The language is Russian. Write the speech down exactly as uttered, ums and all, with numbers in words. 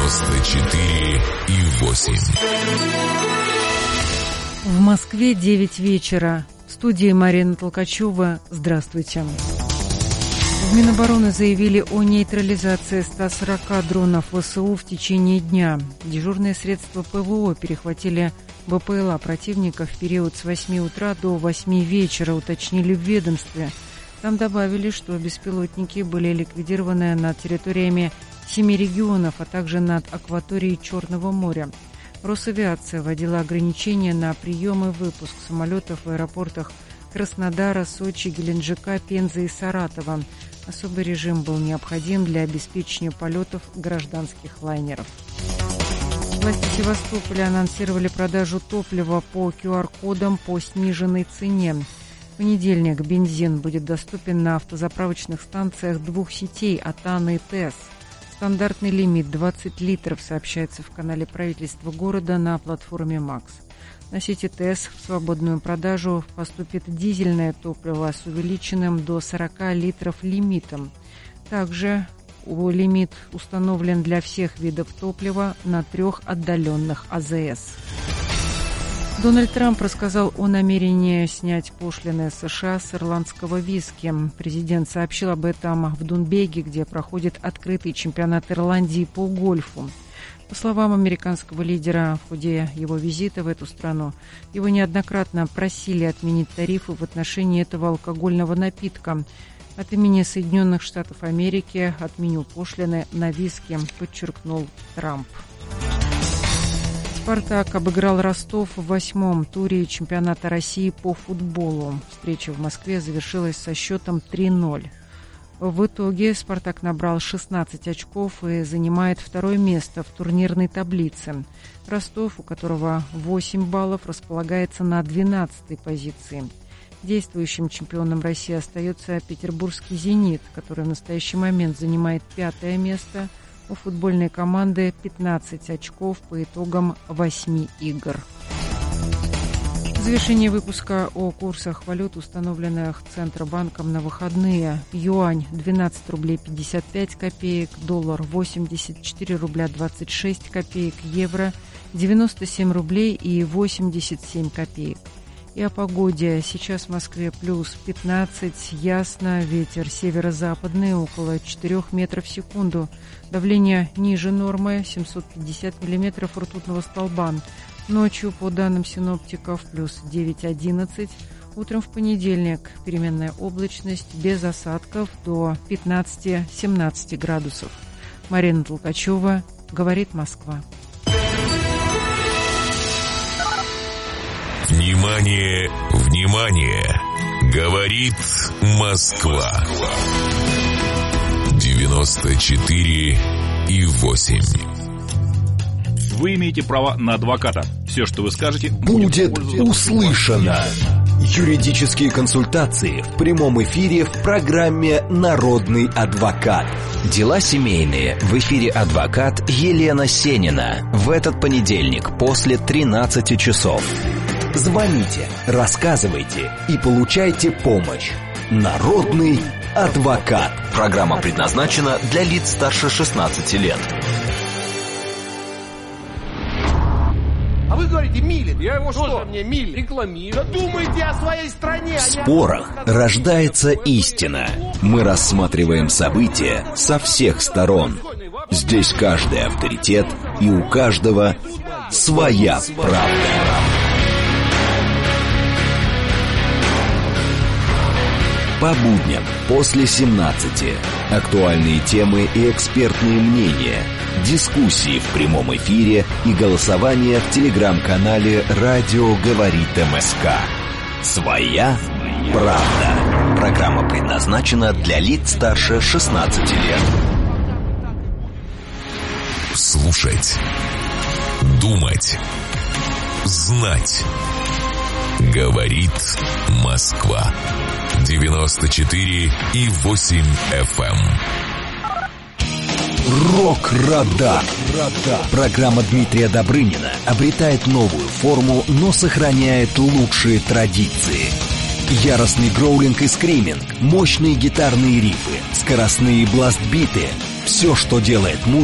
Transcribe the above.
девяносто четыре и восемь. В Москве девять вечера. В студии Марина Толкачева. Здравствуйте. В Минобороны заявили о нейтрализации ста сорока дронов ВСУ в течение дня. Дежурные средства ПВО перехватили БПЛА противника в период с восьми утра до восьми вечера, уточнили в ведомстве. Там добавили, что беспилотники были ликвидированы над территориями семи регионов, а также над акваторией Черного моря. Росавиация вводила ограничения на прием и выпуск самолетов в аэропортах Краснодара, Сочи, Геленджика, Пензы и Саратова. Особый режим был необходим для обеспечения полетов гражданских лайнеров. Власти Севастополя анонсировали продажу топлива по ку ар кодам по сниженной цене. В понедельник бензин будет доступен на автозаправочных станциях двух сетей «Атана» и «ТЭС». Стандартный лимит двадцать литров, сообщается в канале правительства города на платформе «Макс». На сети ТЭС в свободную продажу поступит дизельное топливо с увеличенным до сорока литров лимитом. Также лимит установлен для всех видов топлива на трех отдаленных а зэ эс. Дональд Трамп рассказал о намерении снять пошлины США с ирландского виски. Президент сообщил об этом в Дунбеге, где проходит открытый чемпионат Ирландии по гольфу. По словам американского лидера, в ходе его визита в эту страну его неоднократно просили отменить тарифы в отношении этого алкогольного напитка. От имени Соединенных Штатов Америки отменю пошлины на виски, подчеркнул Трамп. «Спартак» обыграл Ростов в восьмом туре чемпионата России по футболу. Встреча в Москве завершилась со счетом три ноль. В итоге «Спартак» набрал шестнадцать очков и занимает второе место в турнирной таблице. Ростов, у которого восемь баллов, располагается на двенадцатой позиции. Действующим чемпионом России остается петербургский «Зенит», который в настоящий момент занимает пятое место. У футбольной команды пятнадцать очков по итогам восьми игр. В завершении выпуска о курсах валют, установленных Центробанком на выходные. Юань двенадцать рублей пятьдесят пять копеек, доллар восемьдесят четыре рубля двадцать шесть копеек, евро девяносто семь рублей и восемьдесят семь копеек. И о погоде. Сейчас в Москве плюс пятнадцать, ясно, ветер северо-западный около четырёх метров в секунду. Давление ниже нормы, семьсот пятьдесят миллиметров ртутного столба. Ночью, по данным синоптиков, плюс девять-одиннадцать. Утром в понедельник переменная облачность, без осадков, до пятнадцати-семнадцати градусов. Марина Толкачева, говорит Москва. Внимание, внимание! Говорит Москва. девяносто четыре и восемь. Вы имеете право на адвоката. Все, что вы скажете, будет услышано. Юридические консультации в прямом эфире в программе «Народный адвокат». Дела семейные. В эфире адвокат Елена Сенина. В этот понедельник после тринадцати часов. Звоните, рассказывайте и получайте помощь. Народный адвокат. Программа предназначена для лиц старше шестнадцати лет. А вы говорите, милит. Я его что? Тоже мне милит. Рекламирую. Да думайте о своей стране. В спорах рождается истина. Мы рассматриваем события со всех сторон. Здесь каждый авторитет, и у каждого своя правда. По будням после семнадцати. Актуальные темы и экспертные мнения. Дискуссии в прямом эфире и голосование в телеграм-канале «Радио говорит МСК». Своя правда. Программа предназначена для лиц старше шестнадцати лет. Слушать. Думать. Знать. Говорит Москва. девяносто четыре и восемь эф эм. Рок-радар. Программа Дмитрия Добрынина обретает новую форму, но сохраняет лучшие традиции. Яростный гроулинг и скриминг, мощные гитарные рифы, скоростные бласт-биты — все, что делает музыку